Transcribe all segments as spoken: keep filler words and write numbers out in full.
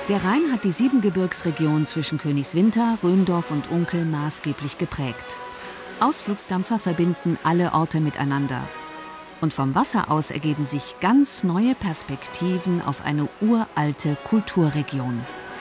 Der Rhein hat die Siebengebirgsregion zwischen Königswinter, Rhöndorf und Unkel maßgeblich geprägt. Ausflugsdampfer verbinden alle Orte miteinander. Und vom Wasser aus ergeben sich ganz neue Perspektiven auf eine uralte Kulturregion.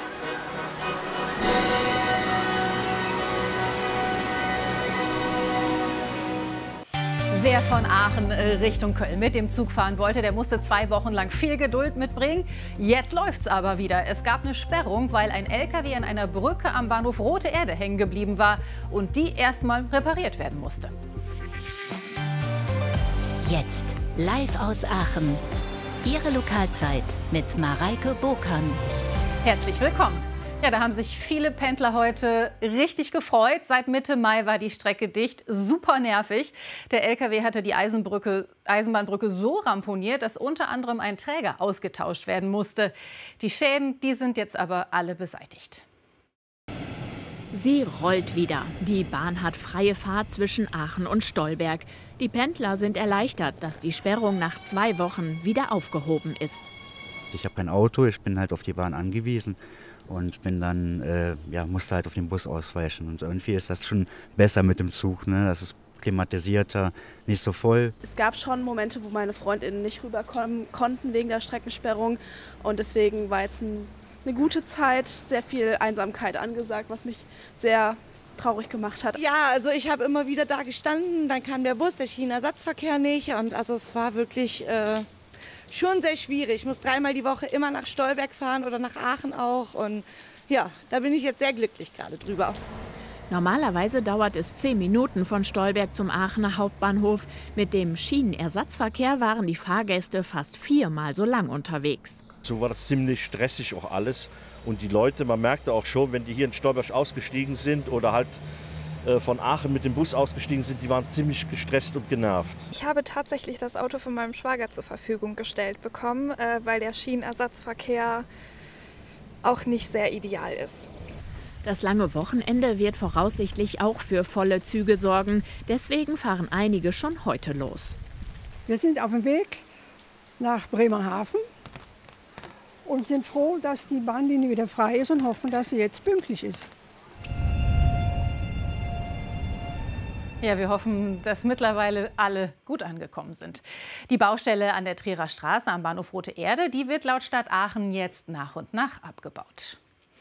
Wer von Aachen Richtung Köln mit dem Zug fahren wollte, der musste zwei Wochen lang viel Geduld mitbringen. Jetzt läuft's aber wieder. Es gab eine Sperrung, weil ein L K W an einer Brücke am Bahnhof Rote Erde hängen geblieben war und die erstmal repariert werden musste. Jetzt live aus Aachen. Ihre Lokalzeit mit Mareike Bokan. Herzlich willkommen. Ja, da haben sich viele Pendler heute richtig gefreut. Seit Mitte Mai war die Strecke dicht. Super nervig. Der L K W hatte die Eisenbrücke, Eisenbahnbrücke so ramponiert, dass unter anderem ein Träger ausgetauscht werden musste. Die Schäden, die sind jetzt aber alle beseitigt. Sie rollt wieder. Die Bahn hat freie Fahrt zwischen Aachen und Stolberg. Die Pendler sind erleichtert, dass die Sperrung nach zwei Wochen wieder aufgehoben ist. Ich habe kein Auto, ich bin halt auf die Bahn angewiesen. Und bin dann, äh, ja, musste halt auf den Bus ausweichen. Und irgendwie ist das schon besser mit dem Zug, ne? Das ist klimatisierter, nicht so voll. Es gab schon Momente, wo meine FreundInnen nicht rüberkommen konnten wegen der Streckensperrung. Und deswegen war jetzt ein, eine gute Zeit, sehr viel Einsamkeit angesagt, was mich sehr traurig gemacht hat. Ja, also ich habe immer wieder da gestanden, dann kam der Bus, der Schienenersatzverkehr nicht. Und also es war wirklich Äh schon sehr schwierig. Ich muss dreimal die Woche immer nach Stolberg fahren oder nach Aachen auch. Und ja, da bin ich jetzt sehr glücklich gerade drüber. Normalerweise dauert es zehn Minuten von Stolberg zum Aachener Hauptbahnhof. Mit dem Schienenersatzverkehr waren die Fahrgäste fast viermal so lang unterwegs. So war das ziemlich stressig auch alles. Und die Leute, man merkte auch schon, wenn die hier in Stolberg ausgestiegen sind oder halt von Aachen mit dem Bus ausgestiegen sind, die waren ziemlich gestresst und genervt. Ich habe tatsächlich das Auto von meinem Schwager zur Verfügung gestellt bekommen, weil der Schienenersatzverkehr auch nicht sehr ideal ist. Das lange Wochenende wird voraussichtlich auch für volle Züge sorgen. Deswegen fahren einige schon heute los. Wir sind auf dem Weg nach Bremerhaven und sind froh, dass die Bahnlinie wieder frei ist und hoffen, dass sie jetzt pünktlich ist. Ja, wir hoffen, dass mittlerweile alle gut angekommen sind. Die Baustelle an der Trierer Straße am Bahnhof Rote Erde, die wird laut Stadt Aachen jetzt nach und nach abgebaut.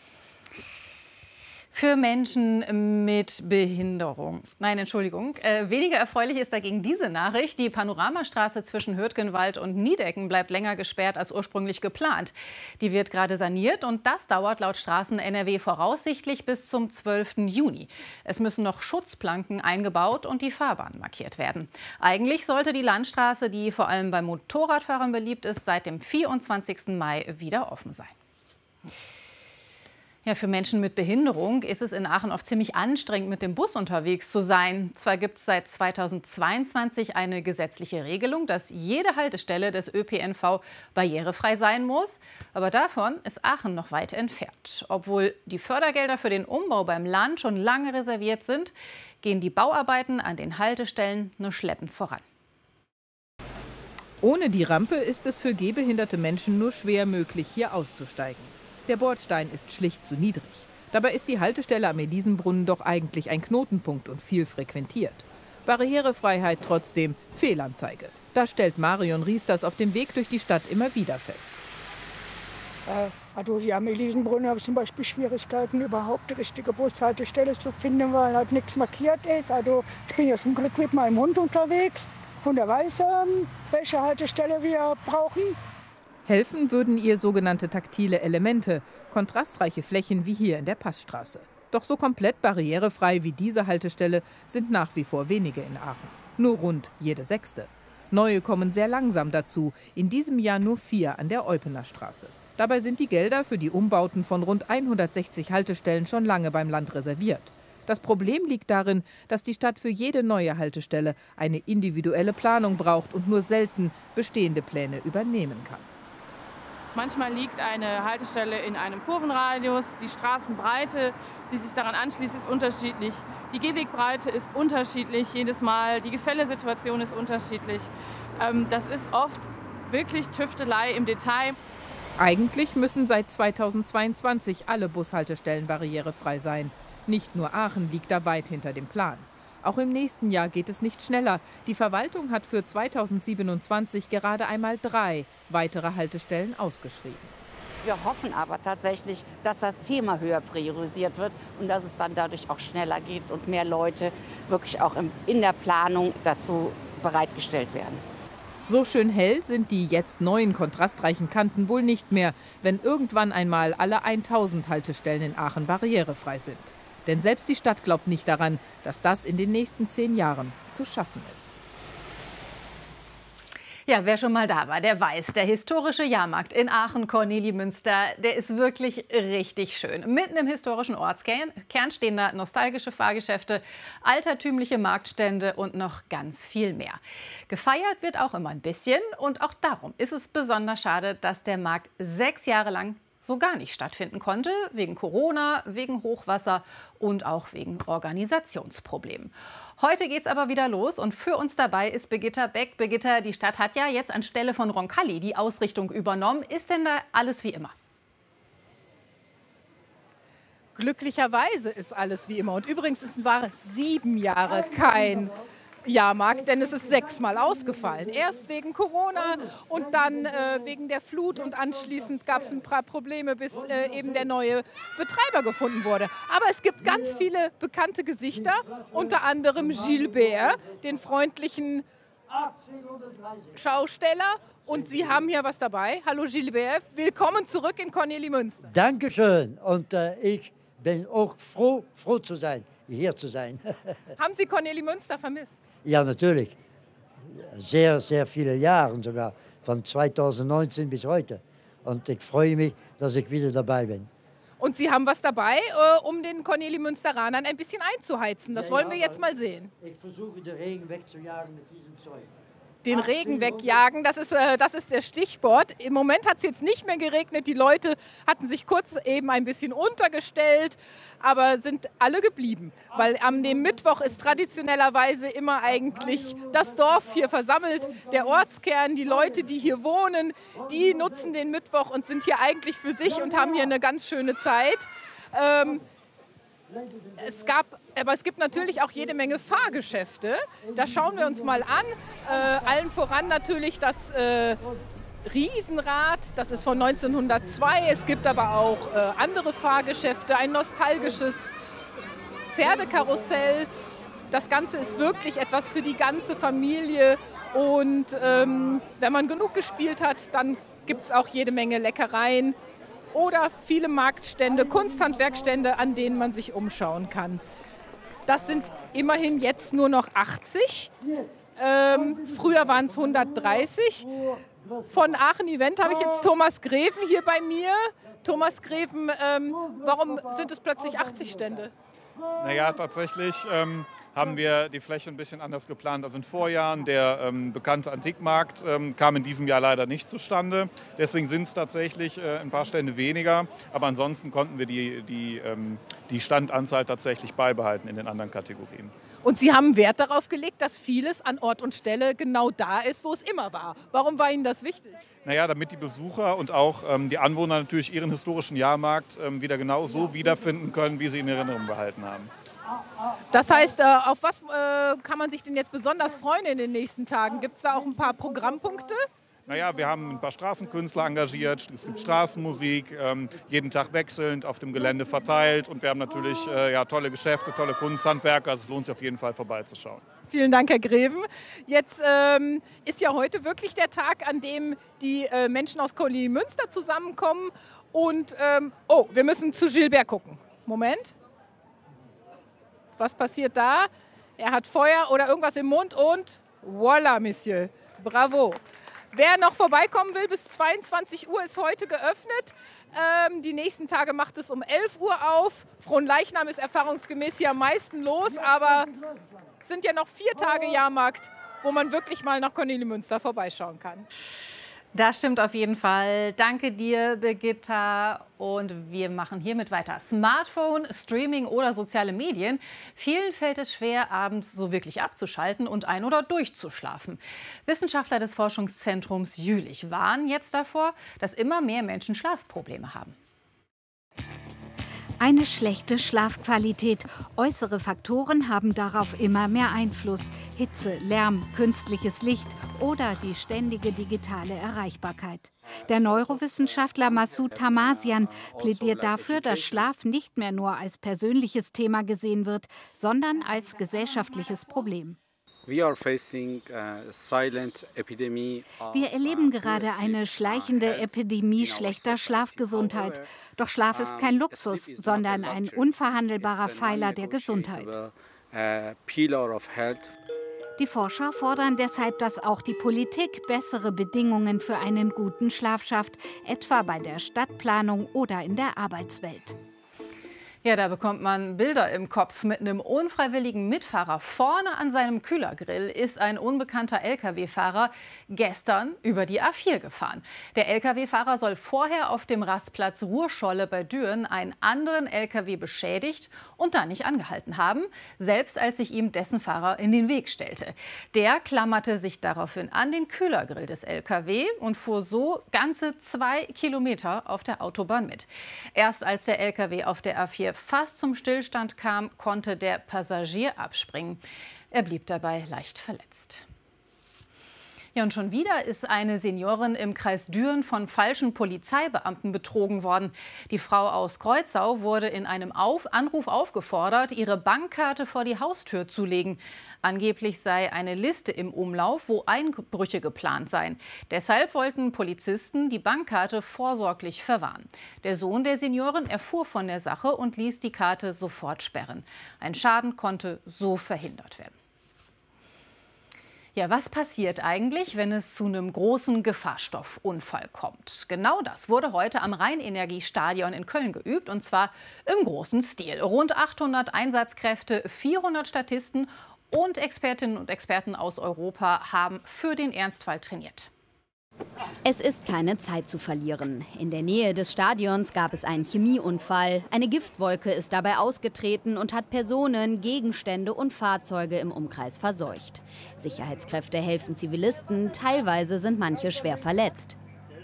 Für Menschen mit Behinderung. Nein, Entschuldigung. Äh, weniger erfreulich ist dagegen diese Nachricht. Die Panoramastraße zwischen Hürtgenwald und Niedecken bleibt länger gesperrt als ursprünglich geplant. Die wird gerade saniert und das dauert laut Straßen N R W voraussichtlich bis zum zwölften Juni. Es müssen noch Schutzplanken eingebaut und die Fahrbahn markiert werden. Eigentlich sollte die Landstraße, die vor allem bei Motorradfahrern beliebt ist, seit dem vierundzwanzigsten Mai wieder offen sein. Ja, für Menschen mit Behinderung ist es in Aachen oft ziemlich anstrengend, mit dem Bus unterwegs zu sein. Zwar gibt es seit zweitausendzweiundzwanzig eine gesetzliche Regelung, dass jede Haltestelle des Ö P N V barrierefrei sein muss. Aber davon ist Aachen noch weit entfernt. Obwohl die Fördergelder für den Umbau beim Land schon lange reserviert sind, gehen die Bauarbeiten an den Haltestellen nur schleppend voran. Ohne die Rampe ist es für gehbehinderte Menschen nur schwer möglich, hier auszusteigen. Der Bordstein ist schlicht zu niedrig. Dabei ist die Haltestelle am Elisenbrunnen doch eigentlich ein Knotenpunkt und viel frequentiert. Barrierefreiheit trotzdem Fehlanzeige. Das stellt Marion Riesters auf dem Weg durch die Stadt immer wieder fest. Äh, also hier am Elisenbrunnen habe ich zum Beispiel Schwierigkeiten, überhaupt die richtige Bushaltestelle zu finden, weil halt nichts markiert ist. Also ich bin jetzt zum Glück mit meinem Hund unterwegs und er weiß, ähm, welche Haltestelle wir brauchen. Helfen würden ihr sogenannte taktile Elemente, kontrastreiche Flächen wie hier in der Passstraße. Doch so komplett barrierefrei wie diese Haltestelle sind nach wie vor wenige in Aachen. Nur rund jede sechste. Neue kommen sehr langsam dazu, in diesem Jahr nur vier an der Eupener Straße. Dabei sind die Gelder für die Umbauten von rund hundertsechzig Haltestellen schon lange beim Land reserviert. Das Problem liegt darin, dass die Stadt für jede neue Haltestelle eine individuelle Planung braucht und nur selten bestehende Pläne übernehmen kann. Manchmal liegt eine Haltestelle in einem Kurvenradius. Die Straßenbreite, die sich daran anschließt, ist unterschiedlich. Die Gehwegbreite ist unterschiedlich jedes Mal. Die Gefällesituation ist unterschiedlich. Das ist oft wirklich Tüftelei im Detail. Eigentlich müssen seit zweitausendzweiundzwanzig alle Bushaltestellen barrierefrei sein. Nicht nur Aachen liegt da weit hinter dem Plan. Auch im nächsten Jahr geht es nicht schneller. Die Verwaltung hat für zweitausendsiebenundzwanzig gerade einmal drei weitere Haltestellen ausgeschrieben. Wir hoffen aber tatsächlich, dass das Thema höher priorisiert wird und dass es dann dadurch auch schneller geht und mehr Leute wirklich auch in der Planung dazu bereitgestellt werden. So schön hell sind die jetzt neuen kontrastreichen Kanten wohl nicht mehr, wenn irgendwann einmal alle tausend Haltestellen in Aachen barrierefrei sind. Denn selbst die Stadt glaubt nicht daran, dass das in den nächsten zehn Jahren zu schaffen ist. Ja, wer schon mal da war, der weiß, der historische Jahrmarkt in Aachen-Kornelimünster, der ist wirklich richtig schön. Mitten im historischen Ortskern stehen da nostalgische Fahrgeschäfte, altertümliche Marktstände und noch ganz viel mehr. Gefeiert wird auch immer ein bisschen und auch darum ist es besonders schade, dass der Markt sechs Jahre lang so gar nicht stattfinden konnte, wegen Corona, wegen Hochwasser und auch wegen Organisationsproblemen. Heute geht es aber wieder los und für uns dabei ist Birgitta Beck. Birgitta, die Stadt hat ja jetzt anstelle von Roncalli die Ausrichtung übernommen. Ist denn da alles wie immer? Glücklicherweise ist alles wie immer. Und übrigens, es waren sieben Jahre kein Jahrmarkt, denn es ist sechsmal ausgefallen. Erst wegen Corona und dann äh, wegen der Flut und anschließend gab es ein paar Probleme, bis äh, eben der neue Betreiber gefunden wurde. Aber es gibt ganz viele bekannte Gesichter, unter anderem Gilbert, den freundlichen Schausteller. Und Sie haben hier was dabei. Hallo Gilbert, willkommen zurück in Kornelimünster. Dankeschön und äh, ich bin auch froh, froh zu sein, hier zu sein. Haben Sie Kornelimünster vermisst? Ja, natürlich. Sehr, sehr viele Jahre sogar, von zweitausendneunzehn bis heute. Und ich freue mich, dass ich wieder dabei bin. Und Sie haben was dabei, äh, um den Kornelimünsteranern ein bisschen einzuheizen. Das ja, wollen wir ja, jetzt mal sehen. Ich versuche, den Regen wegzujagen mit diesem Zeug. Den Regen wegjagen, das ist, äh, das ist der Stichwort. Im Moment hat es jetzt nicht mehr geregnet. Die Leute hatten sich kurz eben ein bisschen untergestellt, aber sind alle geblieben. Weil am dem Mittwoch ist traditionellerweise immer eigentlich das Dorf hier versammelt, der Ortskern, die Leute, die hier wohnen, die nutzen den Mittwoch und sind hier eigentlich für sich und haben hier eine ganz schöne Zeit. Ähm, Es gab, aber es gibt natürlich auch jede Menge Fahrgeschäfte. Da schauen wir uns mal an. Äh, allen voran natürlich das äh, Riesenrad, das ist von neunzehnhundertzwei. Es gibt aber auch äh, andere Fahrgeschäfte, ein nostalgisches Pferdekarussell. Das Ganze ist wirklich etwas für die ganze Familie. Und ähm, wenn man genug gespielt hat, dann gibt es auch jede Menge Leckereien. Oder viele Marktstände, Kunsthandwerkstände, an denen man sich umschauen kann. Das sind immerhin jetzt nur noch achtzig. Ähm, früher waren es hundertdreißig. Von Aachen Event habe ich jetzt Thomas Greven hier bei mir. Thomas Greven, ähm, warum sind es plötzlich achtzig Stände? Naja, tatsächlich ähm, haben wir die Fläche ein bisschen anders geplant als in Vorjahren. Der ähm, bekannte Antikmarkt ähm, kam in diesem Jahr leider nicht zustande. Deswegen sind es tatsächlich äh, ein paar Stände weniger. Aber ansonsten konnten wir die, die, ähm, die Standanzahl tatsächlich beibehalten in den anderen Kategorien. Und Sie haben Wert darauf gelegt, dass vieles an Ort und Stelle genau da ist, wo es immer war. Warum war Ihnen das wichtig? Naja, damit die Besucher und auch ähm, die Anwohner natürlich ihren historischen Jahrmarkt ähm, wieder genau so wiederfinden können, wie sie ihn in Erinnerung behalten haben. Das heißt, äh, auf was äh, kann man sich denn jetzt besonders freuen in den nächsten Tagen? Gibt es da auch ein paar Programmpunkte? Naja, wir haben ein paar Straßenkünstler engagiert, es gibt Straßenmusik, ähm, jeden Tag wechselnd auf dem Gelände verteilt und wir haben natürlich äh, ja, tolle Geschäfte, tolle Kunsthandwerker, also es lohnt sich auf jeden Fall vorbeizuschauen. Vielen Dank, Herr Greven. Jetzt ähm, ist ja heute wirklich der Tag, an dem die äh, Menschen aus Kornelimünster zusammenkommen und, ähm, oh, wir müssen zu Gilbert gucken. Moment. Was passiert da? Er hat Feuer oder irgendwas im Mund und voilà, Monsieur, bravo. Wer noch vorbeikommen will, bis zweiundzwanzig Uhr ist heute geöffnet. Ähm, die nächsten Tage macht es um elf Uhr auf. Fronleichnam ist erfahrungsgemäß hier am meisten los, aber es sind ja noch vier Tage Jahrmarkt, wo man wirklich mal nach Kornelimünster vorbeischauen kann. Das stimmt auf jeden Fall. Danke dir, Birgitta. Und wir machen hiermit weiter. Smartphone, Streaming oder soziale Medien. Vielen fällt es schwer, abends so wirklich abzuschalten und ein- oder durchzuschlafen. Wissenschaftler des Forschungszentrums Jülich warnen jetzt davor, dass immer mehr Menschen Schlafprobleme haben. Eine schlechte Schlafqualität. Äußere Faktoren haben darauf immer mehr Einfluss. Hitze, Lärm, künstliches Licht oder die ständige digitale Erreichbarkeit. Der Neurowissenschaftler Masoud Tamasian plädiert dafür, dass Schlaf nicht mehr nur als persönliches Thema gesehen wird, sondern als gesellschaftliches Problem. Wir erleben gerade eine schleichende Epidemie schlechter Schlafgesundheit. Doch Schlaf ist kein Luxus, sondern ein unverhandelbarer Pfeiler der Gesundheit. Die Forscher fordern deshalb, dass auch die Politik bessere Bedingungen für einen guten Schlaf schafft, etwa bei der Stadtplanung oder in der Arbeitswelt. Ja, da bekommt man Bilder im Kopf. Mit einem unfreiwilligen Mitfahrer vorne an seinem Kühlergrill ist ein unbekannter L K W-Fahrer gestern über die A vier gefahren. Der L K W-Fahrer soll vorher auf dem Rastplatz Ruhrscholle bei Düren einen anderen L K W beschädigt und da nicht angehalten haben, selbst als sich ihm dessen Fahrer in den Weg stellte. Der klammerte sich daraufhin an den Kühlergrill des L K W und fuhr so ganze zwei Kilometer auf der Autobahn mit. Erst als der L K W auf der A vier fast zum Stillstand kam, konnte der Passagier abspringen. Er blieb dabei leicht verletzt. Ja, und schon wieder ist eine Seniorin im Kreis Düren von falschen Polizeibeamten betrogen worden. Die Frau aus Kreuzau wurde in einem Auf Anruf aufgefordert, ihre Bankkarte vor die Haustür zu legen. Angeblich sei eine Liste im Umlauf, wo Einbrüche geplant seien. Deshalb wollten Polizisten die Bankkarte vorsorglich verwahren. Der Sohn der Seniorin erfuhr von der Sache und ließ die Karte sofort sperren. Ein Schaden konnte so verhindert werden. Ja, was passiert eigentlich, wenn es zu einem großen Gefahrstoffunfall kommt? Genau das wurde heute am Rheinenergiestadion in Köln geübt, und zwar im großen Stil. Rund achthundert Einsatzkräfte, vierhundert Statisten und Expertinnen und Experten aus Europa haben für den Ernstfall trainiert. Es ist keine Zeit zu verlieren. In der Nähe des Stadions gab es einen Chemieunfall. Eine Giftwolke ist dabei ausgetreten und hat Personen, Gegenstände und Fahrzeuge im Umkreis verseucht. Sicherheitskräfte helfen Zivilisten, teilweise sind manche schwer verletzt.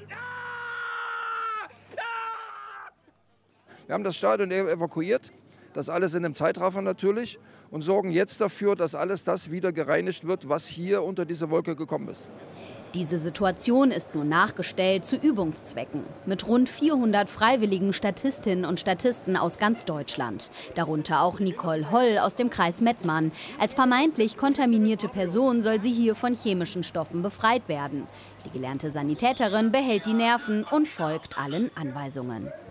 Wir haben das Stadion evakuiert, das alles in einem Zeitraffer natürlich, und sorgen jetzt dafür, dass alles das wieder gereinigt wird, was hier unter diese Wolke gekommen ist. Diese Situation ist nur nachgestellt zu Übungszwecken. Mit rund vierhundert freiwilligen Statistinnen und Statisten aus ganz Deutschland. Darunter auch Nicole Holl aus dem Kreis Mettmann. Als vermeintlich kontaminierte Person soll sie hier von chemischen Stoffen befreit werden. Die gelernte Sanitäterin behält die Nerven und folgt allen Anweisungen.